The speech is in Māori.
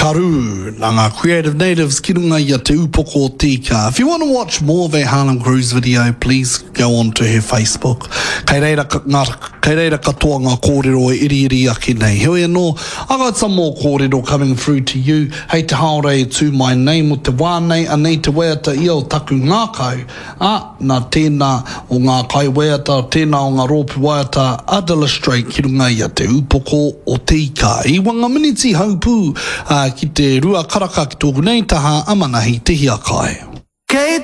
Karu, Nanga Creative Natives, Kirunga ia te upoko tika. If you want to watch more of a Harlem Cruise video, please go on to her Facebook. Kei reira katoa ngā kōrero e iri ake nei. Hoi anō, I got some more kōrero coming through to you. Hei te haere to my name o te wānei, anei te weata ia o taku ngā kau. Nā tēnā o ngā kai weata, tēnā o ngā rōpi weata, Adela Strait ki runga ia te upoko o tika. I wanga miniti haupū, ki te rua karaka ki tōku nei taha amanahi te hiakai.